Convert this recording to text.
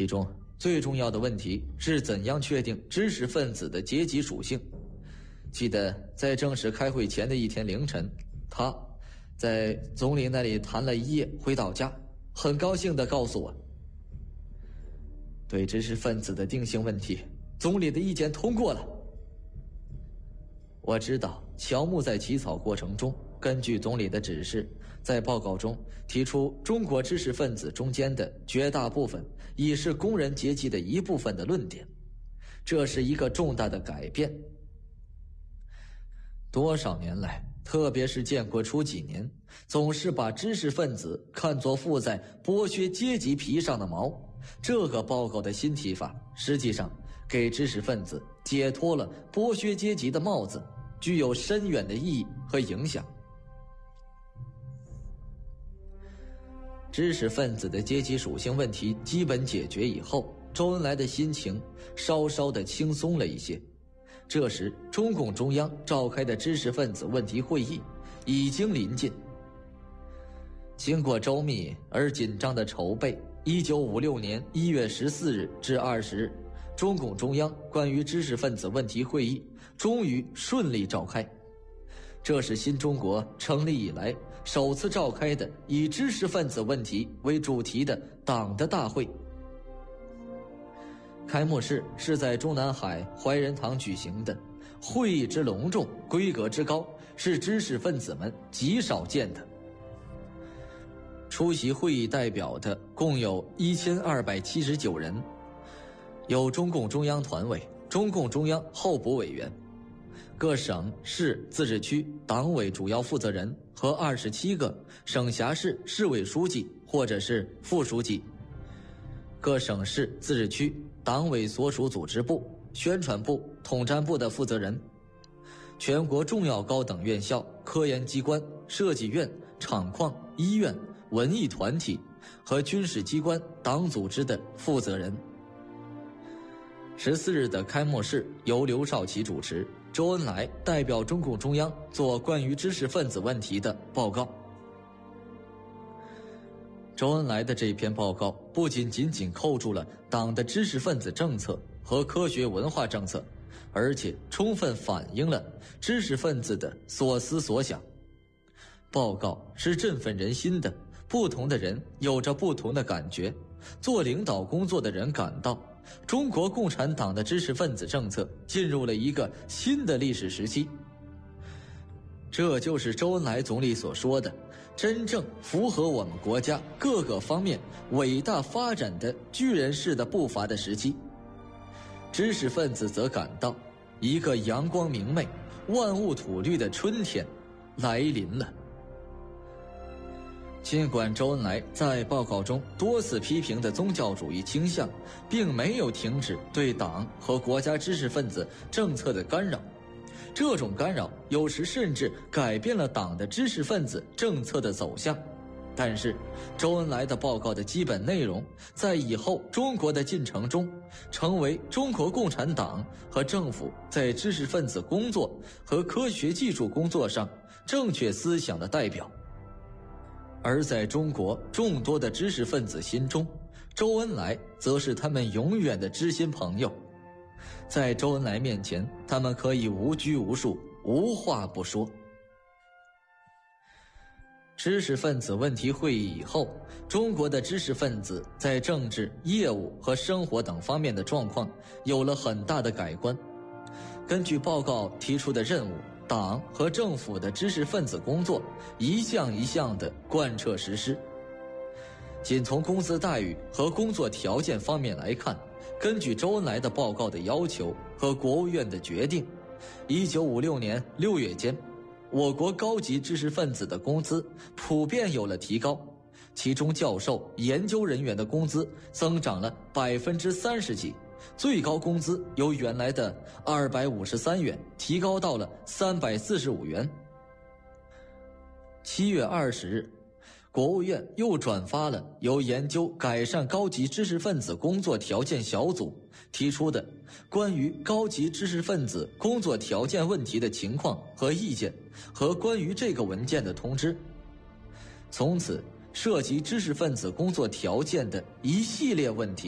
其中最重要的问题是怎样确定知识分子的阶级属性。记得在正式开会前的一天凌晨，他在总理那里谈了一夜，回到家很高兴地告诉我，对知识分子的定性问题，总理的意见通过了。我知道乔木在起草过程中根据总理的指示，在报告中提出中国知识分子中间的绝大部分已是工人阶级的一部分的论点，这是一个重大的改变。多少年来，特别是建国初几年，总是把知识分子看作附在剥削阶级皮上的毛。这个报告的新提法，实际上给知识分子解脱了剥削阶级的帽子，具有深远的意义和影响。知识分子的阶级属性问题基本解决以后，周恩来的心情稍稍的轻松了一些。这时中共中央召开的知识分子问题会议已经临近。经过周密而紧张的筹备，1956年1月14日至20日，中共中央关于知识分子问题会议终于顺利召开。这是新中国成立以来首次召开的以知识分子问题为主题的党的大会。开幕式是在中南海怀仁堂举行的，会议之隆重，规格之高，是知识分子们极少见的。出席会议代表的共有1279人，有中共中央团委、中共中央候补委员、各省市自治区党委主要负责人和27个省辖市市委书记或者是副书记，各省市自治区党委所属组织部、宣传部、统战部的负责人，全国重要高等院校、科研机关、设计院、厂矿、医院、文艺团体和军事机关党组织的负责人。14日的开幕式由刘少奇主持，周恩来代表中共中央做关于知识分子问题的报告。周恩来的这篇报告不仅紧扣住了党的知识分子政策和科学文化政策，而且充分反映了知识分子的所思所想。报告是振奋人心的，不同的人有着不同的感觉。做领导工作的人感到，中国共产党的知识分子政策进入了一个新的历史时期。这就是周恩来总理所说的真正符合我们国家各个方面伟大发展的巨人式的步伐的时期。知识分子则感到一个阳光明媚、万物吐绿的春天来临了。尽管周恩来在报告中多次批评的宗教主义倾向，并没有停止对党和国家知识分子政策的干扰，这种干扰有时甚至改变了党的知识分子政策的走向。但是周恩来的报告的基本内容在以后中国的进程中成为中国共产党和政府在知识分子工作和科学技术工作上正确思想的代表。而在中国众多的知识分子心中，周恩来则是他们永远的知心朋友。在周恩来面前，他们可以无拘无束，无话不说。知识分子问题会议以后，中国的知识分子在政治、业务和生活等方面的状况有了很大的改观。根据报告提出的任务，党和政府的知识分子工作一项一项地贯彻实施。仅从工资待遇和工作条件方面来看，根据周恩来的报告的要求和国务院的决定，1956年6月间，我国高级知识分子的工资普遍有了提高，其中教授、研究人员的工资增长了30%几，最高工资由原来的253元提高到了345元。7月20日，国务院又转发了由研究改善高级知识分子工作条件小组提出的关于高级知识分子工作条件问题的情况和意见和关于这个文件的通知。从此，涉及知识分子工作条件的一系列问题